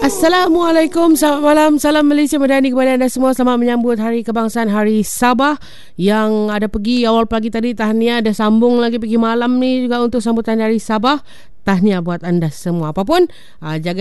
Assalamualaikum, selamat malam, salam Malaysia Madani kepada anda semua. Selamat menyambut Hari Kebangsaan, Hari Sabah. Yang ada pergi awal pagi tadi tahniah, ada sambung lagi pergi malam ni juga untuk sambutan Hari Sabah. Tahniah buat anda semua. Apapun, jaga